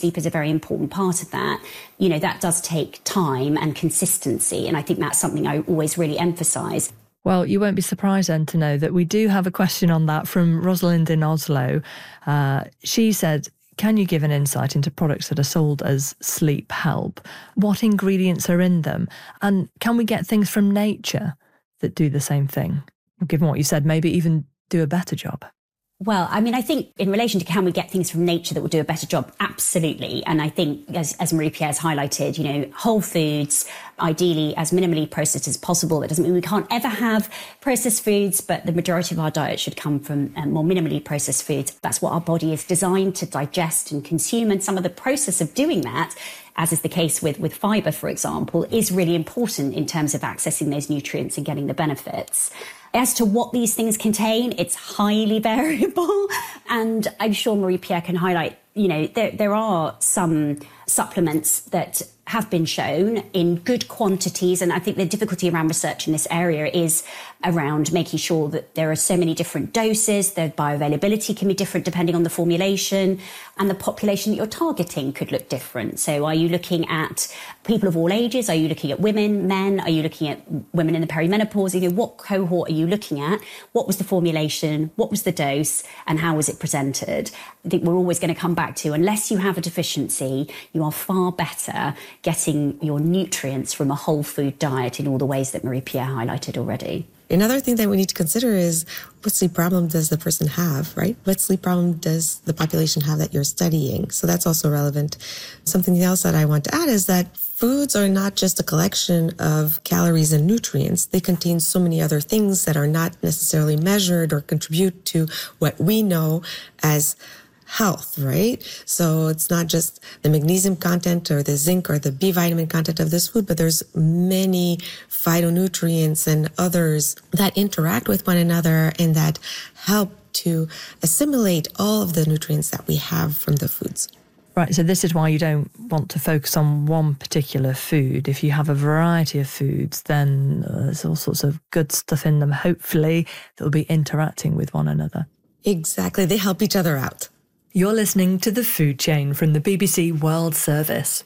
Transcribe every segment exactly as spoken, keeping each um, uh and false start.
sleep is a very important part of that. You know, that does take time and consistency. And I think that's something I always really emphasise. Well, you won't be surprised then to know that we do have a question on that from Rosalind in Oslo. Uh, she said, can you give an insight into products that are sold as sleep help? What ingredients are in them? And can we get things from nature that do the same thing? Given what you said, maybe even do a better job. Well, I mean, I think in relation to can we get things from nature that will do a better job? Absolutely. And I think, as, as Marie-Pierre's highlighted, you know, whole foods, ideally as minimally processed as possible. That doesn't mean we can't ever have processed foods, but the majority of our diet should come from um, more minimally processed foods. That's what our body is designed to digest and consume. And some of the process of doing that, as is the case with, with fibre, for example, is really important in terms of accessing those nutrients and getting the benefits. As to what these things contain, it's highly variable. And I'm sure Marie-Pierre can highlight, you know, there, there are some supplements that have been shown in good quantities. And I think the difficulty around research in this area is around making sure that there are so many different doses, the bioavailability can be different depending on the formulation, and the population that you're targeting could look different. So are you looking at people of all ages? Are you looking at women, men? Are you looking at women in the perimenopause? You know, what cohort are you looking at? What was the formulation? What was the dose? And how was it presented? I think we're always going to come back to, unless you have a deficiency, you are far better getting your nutrients from a whole food diet in all the ways that Marie-Pierre highlighted already. Another thing that we need to consider is what sleep problem does the person have, right? What sleep problem does the population have that you're studying? So that's also relevant. Something else that I want to add is that foods are not just a collection of calories and nutrients. They contain so many other things that are not necessarily measured or contribute to what we know as health, right? So it's not just the magnesium content or the zinc or the B vitamin content of this food, but there's many phytonutrients and others that interact with one another and that help to assimilate all of the nutrients that we have from the foods. Right, so this is why you don't want to focus on one particular food. If you have a variety of foods, then uh, there's all sorts of good stuff in them, hopefully, that will be interacting with one another. Exactly, they help each other out. You're listening to The Food Chain from the B B C World Service.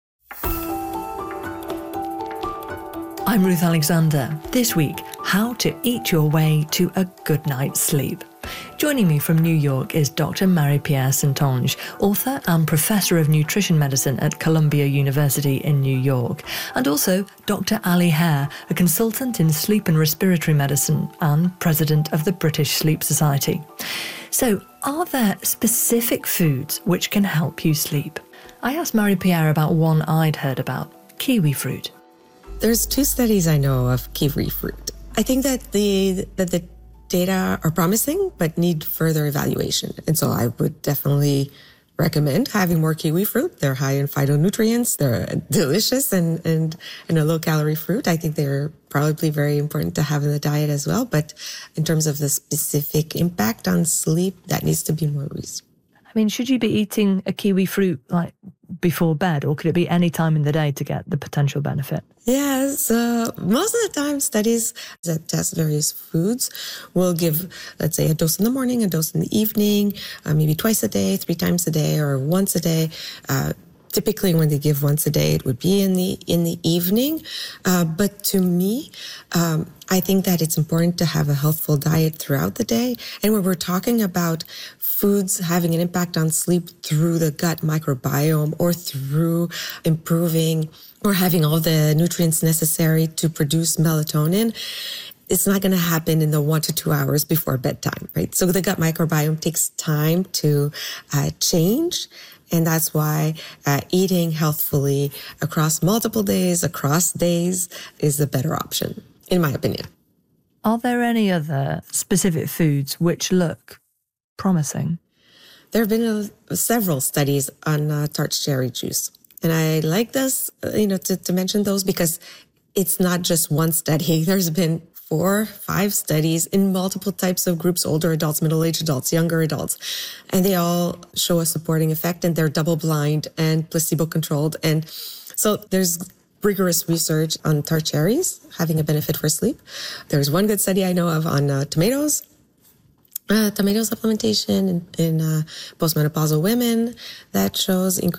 I'm Ruth Alexander. This week, how to eat your way to a good night's sleep. Joining me from New York is Doctor Marie-Pierre Saintonge, author and Professor of Nutrition Medicine at Columbia University in New York, and also Doctor Ali Hare, a consultant in sleep and respiratory medicine and President of the British Sleep Society. So, are there specific foods which can help you sleep? I asked Marie-Pierre about one I'd heard about, kiwi fruit. There's two studies I know of kiwi fruit. I think that the that the data are promising, but need further evaluation. And so I would definitely recommend having more kiwi fruit. They're high in phytonutrients. They're delicious and, and, and a low-calorie fruit. I think they're probably very important to have in the diet as well. But in terms of the specific impact on sleep, that needs to be more researched. I mean, should you be eating a kiwi fruit like before bed, or could it be any time in the day to get the potential benefit? Yeah, so most of the time studies that test various foods will give, let's say, a dose in the morning, a dose in the evening, uh, maybe twice a day, three times a day, or once a day. Uh, Typically, when they give once a day, it would be in the in the evening. Uh, but to me, um, I think that it's important to have a healthful diet throughout the day. And when we're talking about foods having an impact on sleep through the gut microbiome or through improving or having all the nutrients necessary to produce melatonin, it's not going to happen in the one to two hours before bedtime, right? So the gut microbiome takes time to uh, change. And that's why uh, eating healthfully across multiple days, across days, is the better option, in my opinion. Are there any other specific foods which look promising? There have been uh, several studies on uh, tart cherry juice. And I like this, uh, you know, to, to mention those because it's not just one study. There's been four, five studies in multiple types of groups, older adults, middle-aged adults, younger adults, and they all show a supporting effect, and they're double-blind and placebo-controlled. And so there's rigorous research on tart cherries having a benefit for sleep. There's one good study I know of on uh, tomatoes, uh, tomato supplementation in, in uh, postmenopausal women that shows increased